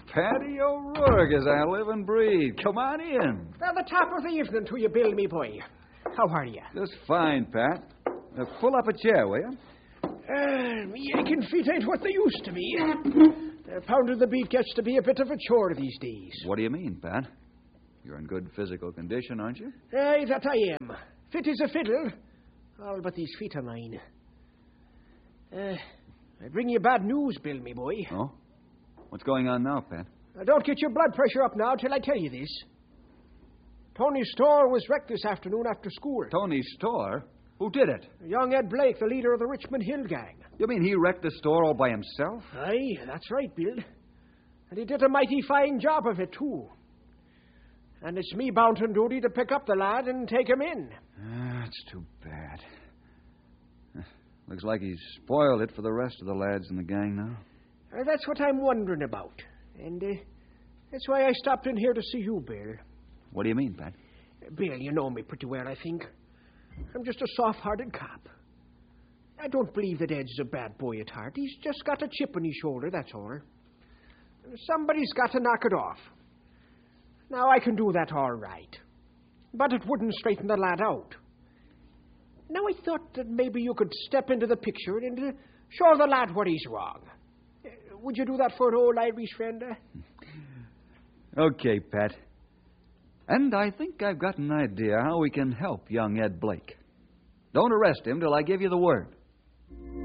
Paddy O'Rourke, as I live and breathe. Come on in. Well, the top of the evening to you, Bill, me boy. How are you? Just fine, Pat. Pull up a chair, will you? Me aching feet ain't what they used to be. Pounding the beat gets to be a bit of a chore these days. What do you mean, Pat? You're in good physical condition, aren't you? Aye, that I am. Fit as a fiddle. All but these feet of mine. I bring you bad news, Bill, me boy. Oh? What's going on now, Pat? Don't get your blood pressure up now till I tell you this. Tony's store was wrecked this afternoon after school. Tony's store? Who did it? Young Ed Blake, the leader of the Richmond Hill gang. You mean he wrecked the store all by himself? Aye, that's right, Bill. And he did a mighty fine job of it, too. And it's me bound on duty to pick up the lad and take him in. That's too bad. Looks like he's spoiled it for the rest of the lads in the gang now. That's what I'm wondering about. And that's why I stopped in here to see you, Bill. What do you mean, Pat? Bill, you know me pretty well, I think. I'm just a soft-hearted cop. I don't believe that Ed's a bad boy at heart. He's just got a chip on his shoulder, that's all. Somebody's got to knock it off. Now, I can do that all right. But it wouldn't straighten the lad out. Now, I thought that maybe you could step into the picture and show the lad where he's wrong. Would you do that for an old Irish friend? Okay, Pat. And I think I've got an idea how we can help young Ed Blake. Don't arrest him till I give you the word.